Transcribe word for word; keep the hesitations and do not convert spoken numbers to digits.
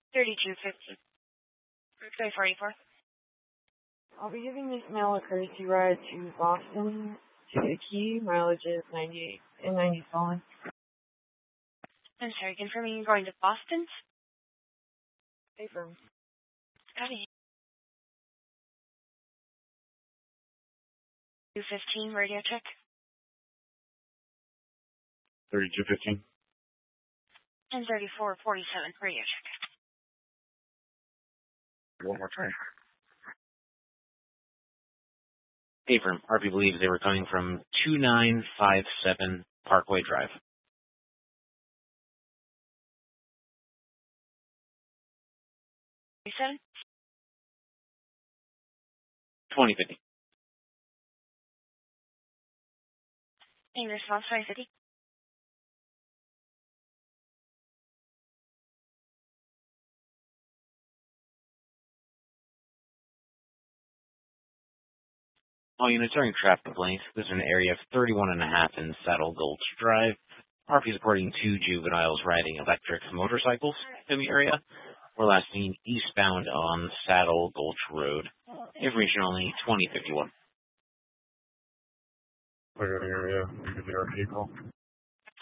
thirty-two fifty. Route forty-four. I'll be giving this mail a courtesy ride to Boston to the Key. Mileage is ninety-eight and ninety following. I'm sorry, confirming you're going to Boston? Affirm. Got it. two fifteen, radio check. thirty-two fifteen. And thirty-four forty-seven, radio check. One more time. Affirm. R P believes they were coming from two nine five seven Parkway Drive. forty-seven? twenty fifty. In response, twenty fifty. All units are in traffic complaints. This is an area of thirty-one and a half in Saddle Gulch Drive. R P is reporting two juveniles riding electric motorcycles in the area. We're last seen eastbound on Saddle Gulch Road. Information only twenty fifty-one. Clear area. You can get our vehicle.